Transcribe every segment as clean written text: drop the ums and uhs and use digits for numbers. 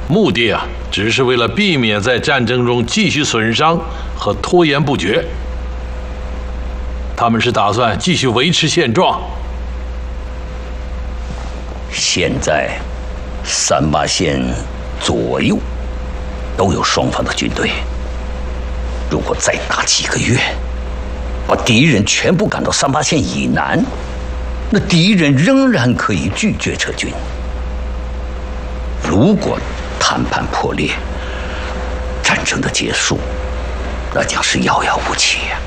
目的啊，只是为了避免在战争中继续损伤和拖延不决。他们是打算继续维持现状。 现在，三八线左右都有双方的军队。如果再打几个月，把敌人全部赶到三八线以南，那敌人仍然可以拒绝撤军。如果谈判破裂，战争的结束，那将是遥遥无期呀。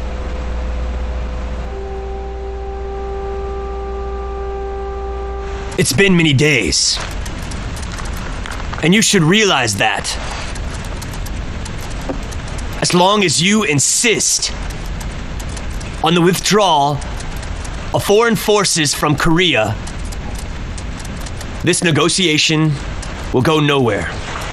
It's been many days, and you should realize that. As long as you insist on the withdrawal of foreign forces from Korea, this negotiation will go nowhere.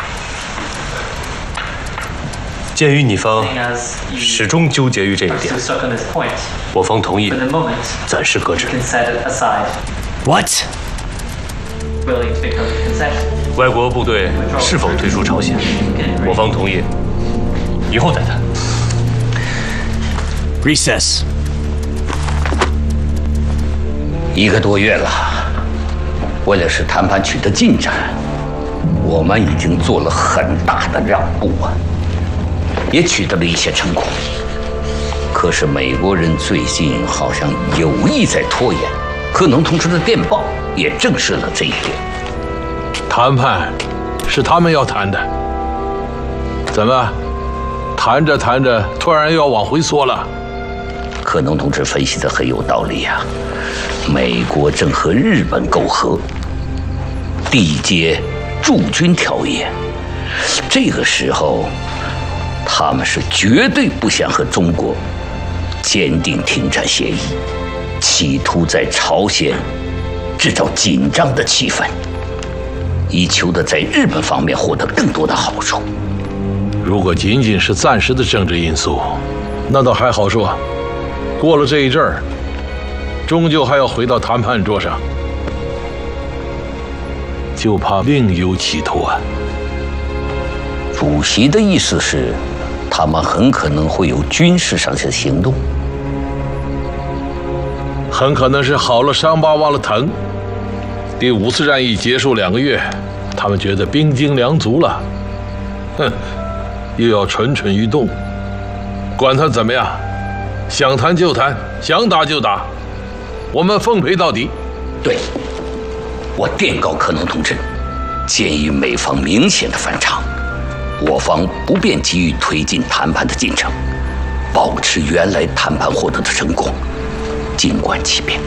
鉴于你方始终纠结于这一点，我方同意暂时搁置。 What? 外国部队是否退出朝鲜，我方同意以后再谈。 Recess. 1个多月了，为了使谈判取得进展，我们已经做了很大的让步啊，也取得了一些成果。可是美国人最近好像有意在拖延，克农同志的电报也证实了这一点。 谈判是他们要谈的，怎么谈着谈着突然又要往回缩了？ 克农同志分析的很有道理啊，美国正和日本媾和，缔结驻军条约，这个时候他们是绝对不想和中国签订停战协议，企图在朝鲜制造紧张的气氛，以求得在日本方面获得更多的好处。 如果仅仅是暂时的政治因素，那倒还好说。过了这一阵儿，终究还要回到谈判桌上，就怕另有企图啊。 主席的意思是，他们很可能会有军事上的行动， 很可能是好了伤疤忘了疼。第5次战役结束2个月，他们觉得兵精粮足了，又要蠢蠢欲动。管他怎么样，想谈就谈，想打就打，我们奉陪到底。 对，我电告克农同志，鉴于美方明显的反常，我方不便急于推进谈判的进程，保持原来谈判获得的成果，静观其变。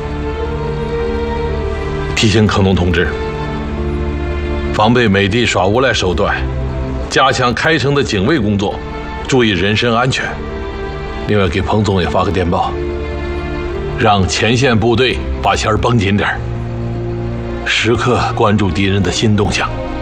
提醒克农同志，防备美帝耍无赖手段，加强开城的警卫工作，注意人身安全。另外，给彭总也发个电报，让前线部队把弦绷紧点，时刻关注敌人的新动向。